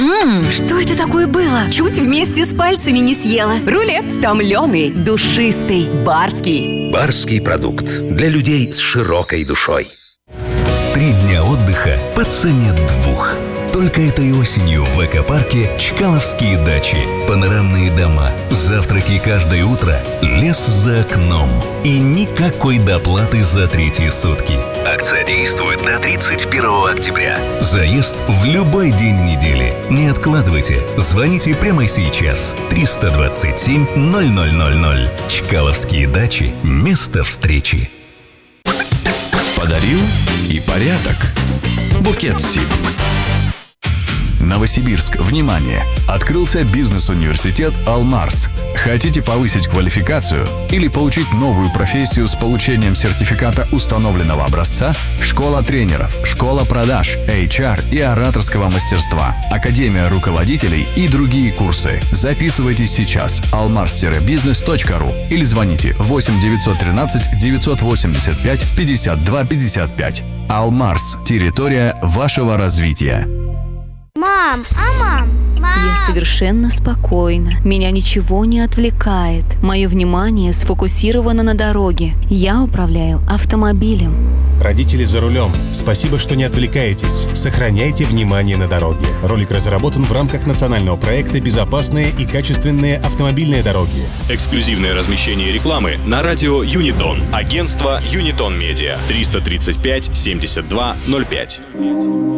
Что это такое было? Чуть вместе с пальцами не съела. Рулет томленый, душистый, барский. Барский продукт для людей с широкой душой. 3 дня отдыха по цене 2. Только этой осенью в экопарке Чкаловские дачи. Панорамные дома, завтраки каждое утро, лес за окном. И никакой доплаты за 3 сутки. Акция действует до 31 октября. Заезд в любой день недели. Не откладывайте. Звоните прямо сейчас. 327 0000. Чкаловские дачи. Место встречи. Подарил и порядок. Букет Сим. Новосибирск, внимание! Открылся бизнес-университет «Алмарс». Хотите повысить квалификацию или получить новую профессию с получением сертификата установленного образца? Школа тренеров, школа продаж, HR и ораторского мастерства, академия руководителей и другие курсы. Записывайтесь сейчас almars-business.ru или звоните 8 913 985 52 55. «Алмарс» – территория вашего развития. Мам, Я совершенно спокойна. Меня ничего не отвлекает. Мое внимание сфокусировано на дороге. Я управляю автомобилем. Родители за рулем. Спасибо, что не отвлекаетесь. Сохраняйте внимание на дороге. Ролик разработан в рамках национального проекта «Безопасные и качественные автомобильные дороги». Эксклюзивное размещение рекламы на радио Юнитон. Агентство Юнитон Медиа. 335 72 05.